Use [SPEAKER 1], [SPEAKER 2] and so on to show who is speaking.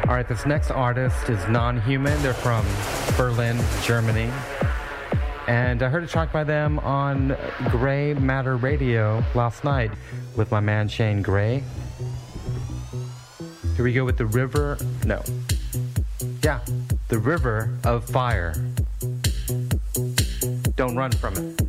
[SPEAKER 1] All right, this next artist is Non-Human. They're from Berlin, Germany. And I heard a track by them on Gray Matter Radio last night with my man Shane Gray. Here we go with The River of Fire. Don't run from it.